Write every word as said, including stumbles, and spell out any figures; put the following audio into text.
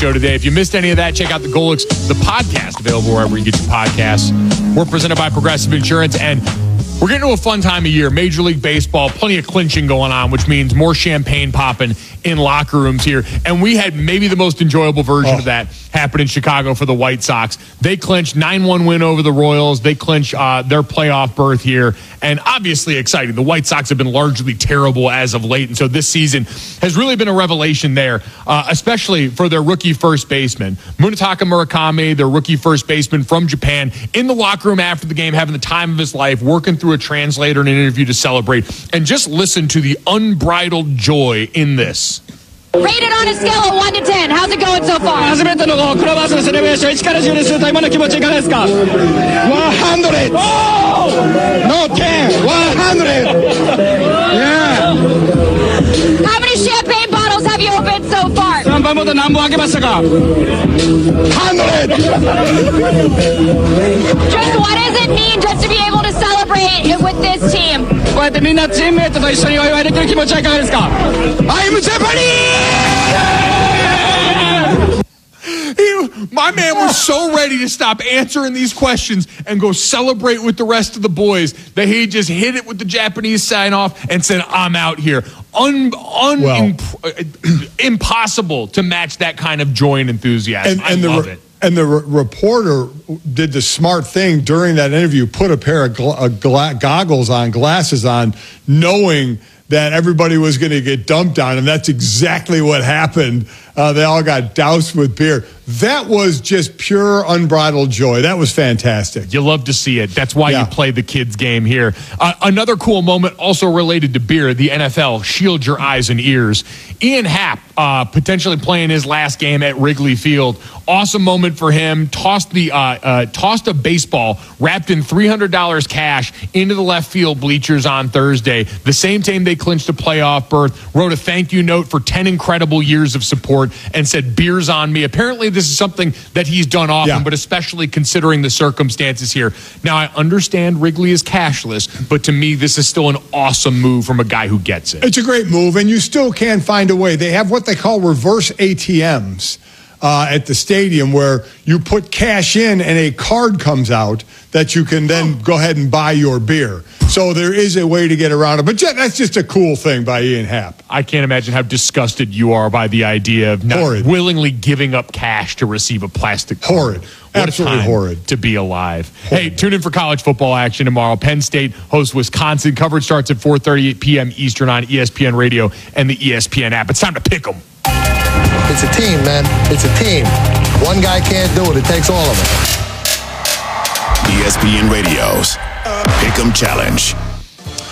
show today. If you missed any of that, check out the Golics, the podcast, available wherever you get your podcasts. We're presented by Progressive Insurance, and we're getting to a fun time of year. Major League Baseball, plenty of clinching going on, which means more champagne popping in locker rooms here. And we had maybe the most enjoyable version oh. of that happen in Chicago for the White Sox. They clinched nine one win over the Royals. They clinch uh, their playoff berth here. And obviously exciting. The White Sox have been largely terrible as of late. And so this season has really been a revelation there, uh, especially for their rookie first baseman. Munetaka Murakami, their rookie first baseman from Japan, in the locker room after the game, having the time of his life, working through a translator and an interview to celebrate. And just listen to the unbridled joy in this. Rated on a scale of one to ten. How's it going so far? 初めてのクラブハウスのセレブレーションいちからじゅうですると今の気持ちいかがですか ?ひゃく! No ten! ひゃく! Yeah! How many champagne bottles have you opened so far? シャンパンボトル何本開けましたか Just what does it mean just to be able to celebrate with this team? こうやってみんなチームメイトと一緒にお祝いできる気持ちはいかがですか I'm Japanese! He, my man was so ready to stop answering these questions and go celebrate with the rest of the boys that he just hit it with the Japanese sign off and said, I'm out here. Un, un, well, imp, impossible to match that kind of joy and enthusiasm. And, and I love the, it. And the re- reporter did the smart thing during that interview, put a pair of gla- uh, gla- goggles on, glasses on, knowing that everybody was going to get dumped on, and that's exactly what happened. Uh, they all got doused with beer. That was just pure unbridled joy. That was fantastic. You love to see it. That's why yeah. you play the kids' game here. Uh, another cool moment also related to beer, the N F L, shield your eyes and ears. Ian Happ uh, potentially playing his last game at Wrigley Field. Awesome moment for him. Tossed the uh, uh, tossed a baseball wrapped in three hundred dollars cash into the left field bleachers on Thursday. The same time they clinched a playoff berth. Wrote a thank you note for ten incredible years of support and said, beers on me. Apparently this is something that he's done often, yeah. but especially considering the circumstances here. Now, I understand Wrigley is cashless, but to me, this is still an awesome move from a guy who gets it. It's a great move, and you still can find a way. They have what they call reverse A T Ms uh, at the stadium where you put cash in and a card comes out that you can then go ahead and buy your beer. So there is a way to get around it. But that's just a cool thing by Ian Happ. I can't imagine how disgusted you are by the idea of not horrid. willingly giving up cash to receive a plastic card. Horrid. What Absolutely a time horrid. to be alive. Horrid. Hey, tune in for college football action tomorrow. Penn State hosts Wisconsin. Coverage starts at four thirty p.m. Eastern on E S P N Radio and the E S P N app. It's time to pick them. It's a team, man. It's a team. One guy can't do it. It takes all of us. E S P N Radio's Pick'em Challenge.